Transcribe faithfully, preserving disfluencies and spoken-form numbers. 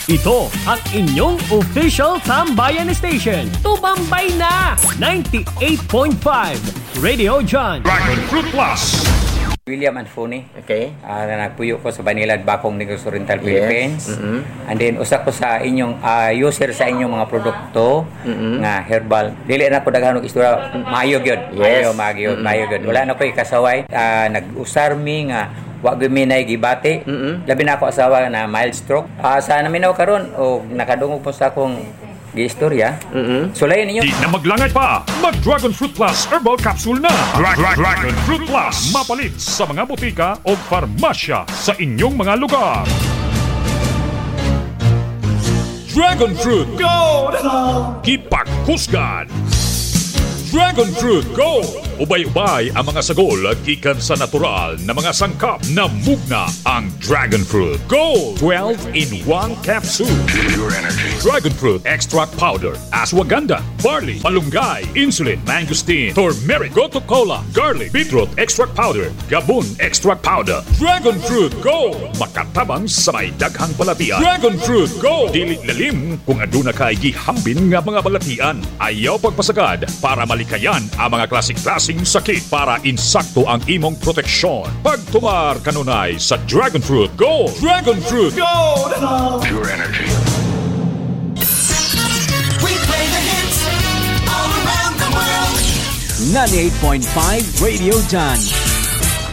Ito ang inyong official Tambayan Station. Tumambay na! ninety-eight point five Radio John. Dragon Fruit Plus. William Anfoni. Okay. Uh, nagpuyo ko sa Banilad, Bakong, Negros Oriental, Philippines. Yes. Mm-hmm. And then, usa ko sa inyong uh, user sa inyong mga produkto mm-hmm. nga herbal. Dili na ko daghan og istorya. Maayo gyud. Yes. Maayo, maayo, mm-hmm. maayo gyud. Wala na ko'y kasaway. Uh, nag-usar mi nga wa gyud mi nay gibati. Mm-hmm. Labi na ako asawa na mild stroke. Uh, sa naminaw karon o nakadungog po sa akong gi-istorya. Mm-hmm. Sulayan ninyo. Di na maglangay pa. Mag Dragon Fruit Plus Herbal Capsule na. Dra- Dra- Dragon Fruit Plus. Mapalit sa mga butika o farmasya sa inyong mga lugar. Dragon Fruit Go! Kipagkusgan. Dragon Fruit Go! Ubay-ubay ang mga sagol gikan sa natural na mga sangkap na mugna ang Dragon Fruit Go! twelve in one capsule. Pure energy. Dragon Fruit Extract Powder, Ashwagandha, Barley, Malunggay, Insulin, Mangosteen, Turmeric, Gotu Cola, Garlic, Beetroot Extract Powder, Gabon Extract Powder. Dragon Fruit Go! Makatabang sa may daghang balatian. Dragon Fruit Go! Dili lalim kung aduna kay gihambin nga mga balatian. Ayaw pagpasagad para malikayan ang mga klasik-klasing sakit para insakto ang imong proteksyon. Pagtumar kanunay sa Dragon Fruit Go! Dragon Fruit Go! Pure energy. We play the hits all around the world. ninety-eight point five Radio John.